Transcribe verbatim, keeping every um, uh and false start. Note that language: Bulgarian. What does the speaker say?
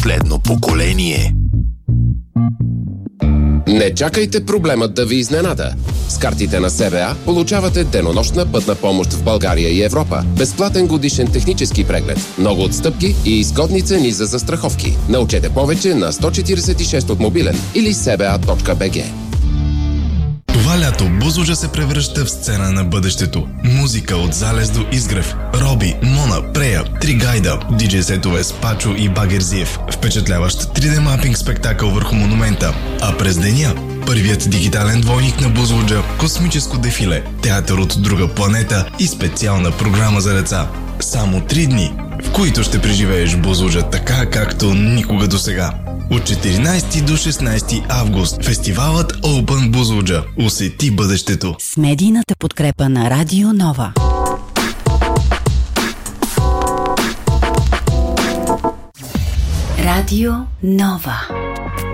последно поколение. Не чакайте проблемът да ви изненада. С картите на СБА получавате денонощна пътна помощ в България и Европа, безплатен годишен технически преглед, много отстъпки и изгодни цени за застраховки. Научете повече на сто четиридесет и шест от мобилен или сба точка би джи. Това лято Бузлуджа се превръща в сцена на бъдещето. Музика от Залез до Изгрев, Роби, Мона, Прея, Тригайда, диджей сетове с Пачо и Багерзиев, впечатляващ три Д мапинг спектакъл върху монумента. А през деня първият дигитален двойник на Бузлуджа, космическо дефиле, театър от друга планета и специална програма за деца. Само три дни, в които ще преживееш Бузлуджа така, както никога досега. От четиринайсети до шестнайсети август фестивалът Open Бузлуджа. Усети бъдещето. С медийната подкрепа на Радио Нова. Радио Нова.